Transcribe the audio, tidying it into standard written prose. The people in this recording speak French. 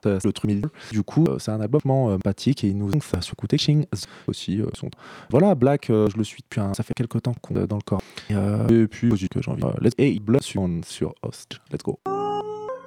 le truc du coup c'est un album empathique et il nous fait sur écouter Ching aussi son voilà Black je le suis depuis ça fait quelques temps qu'on dans le corps et puis musique j'ai envie let's hey blood sur Host let's go.